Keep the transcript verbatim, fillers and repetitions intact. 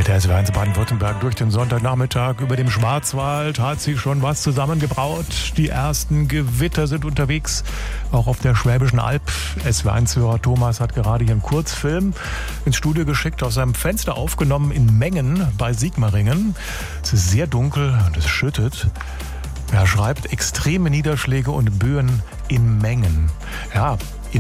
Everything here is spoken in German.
Der S W R eins Baden-Württemberg durch den Sonntagnachmittag über dem Schwarzwald hat sich schon was zusammengebraut. Die ersten Gewitter sind unterwegs, auch auf der Schwäbischen Alb. S W R eins-Hörer Thomas hat gerade hier einen Kurzfilm ins Studio geschickt, aus seinem Fenster aufgenommen in Mengen bei Sigmaringen. Es ist sehr dunkel und es schüttet. Er schreibt extreme Niederschläge und Böen in Mengen. Ja,